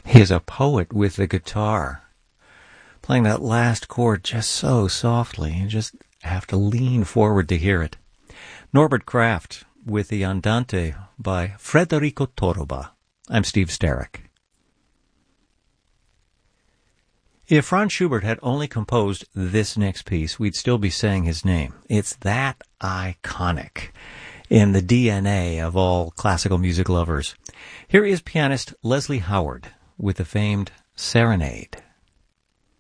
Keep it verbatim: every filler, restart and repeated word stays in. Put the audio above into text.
He is a poet with the guitar, playing that last chord just so softly. You just have to lean forward to hear it. Norbert Kraft with the Andante by Federico Toroba. I'm Steve Starrick. If Franz Schubert had only composed this next piece, we'd still be saying his name. It's that iconic in the D N A of all classical music lovers. Here is pianist Leslie Howard with the famed Serenade.